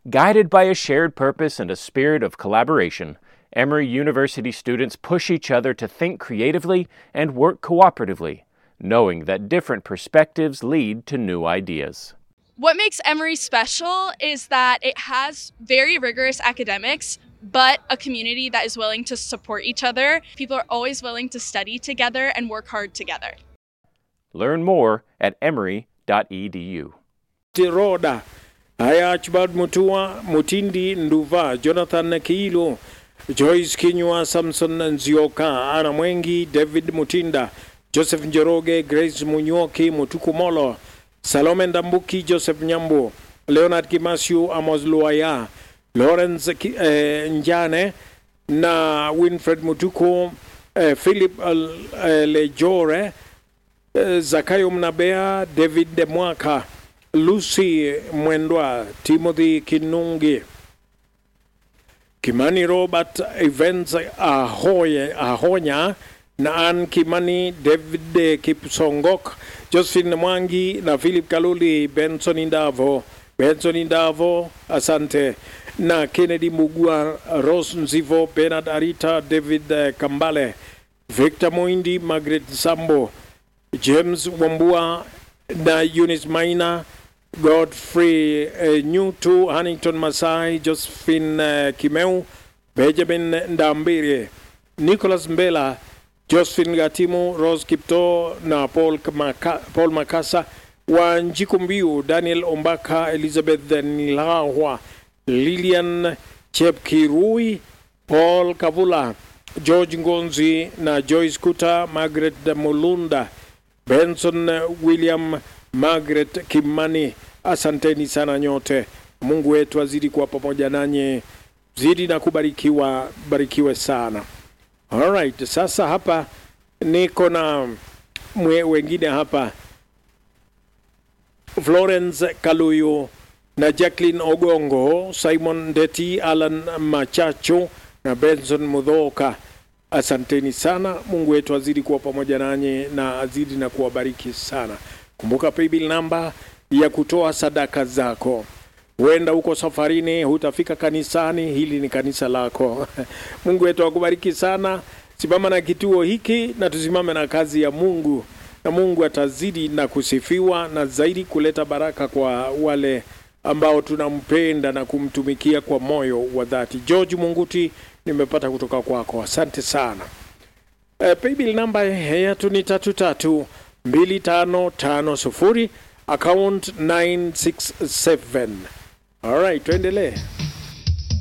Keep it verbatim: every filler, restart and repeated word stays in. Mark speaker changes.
Speaker 1: Guided by a shared purpose and a spirit of collaboration, Emory University students push each other to think creatively and work cooperatively, knowing that different perspectives lead to new ideas.
Speaker 2: What makes Emory special is that it has very rigorous academics, but a community that is willing to support each other. People are always willing to study together and work hard together.
Speaker 1: Learn more at emory dot e d u.
Speaker 3: Tiroda, Archibald Mutua, Mutindi Nduva, Jonathan Kiilo, Joyce Kinyua, Samson Nzioka, Ana Mwengi, David Mutinda, Joseph Njoroge, Grace Munyoki, Mutuku Molo, Salome Ndambuki, Joseph Nyambo, Leonard Kimasiu, Amos Luaya, Lawrence eh, Njane, na Winfred Mutuku, eh, Philip eh, Lejore, eh, Zakayo Mnabea, David Demwaka, Lucy Mwendwa, Timothy Kinungi, Kimani Robert Events Ahoye Ahonya, na Ann Kimani, David Kipsongok, Josephine Mwangi na Philip Kaluli, Benson Indavo, Benson Indavo, asante, na Kennedy Mugua, Rose Nzivo, Bernard Arita, David Kambale, Victor Moindi, Margaret Sambo, James Wambua, na Eunice Maina, Godfrey uh, Newto, Huntington Masai, Josephine uh, Kimeu, Benjamin Ndambire, Nicholas Mbela, Josephine Gatimu, Rose Kipto na Paul, Maka, Paul Makasa, Wanjikumbiu, Daniel Ombaka, Elizabeth Nilahwa, Lilian Chepkirui, Paul Kavula, George Ngonzi na Joyce Kuta, Margaret Mulunda, Benson William, Margaret Kimani. Asanteni sana nyote. Mungu wetu azidi kuwa pamoja nanyi. Zidi na kubarikiwa, barikiwe sana. Alright, sasa hapa niko na mwe wengine hapa. Florence Kaluyo na Jacqueline Ogongo, Simon Deti, Alan Machacho na Benson Mudhoka. Asanteni sana. Mungu wetu azidi kuwa pamoja nanyi na azidi na kuwabariki sana. Kumbuka paybill namba ya kutoa sadaka zako. Huenda uko safarini, hutafika kanisani, hili ni kanisa lako. Mungu wetu akubariki sana. Simama na kituo hiki na tusimame na kazi ya Mungu. Na Mungu atazidi na kusifiwa na zaidi kuleta baraka kwa wale ambao tunampenda na kumtumikia kwa moyo wa dhati. George Munguti nimepata kutoka kwako. Asante sana. Uh, paybill number yetu ni tatu tatu mbili tano tano sufuri, account nine six seven. Alright, tuendelee.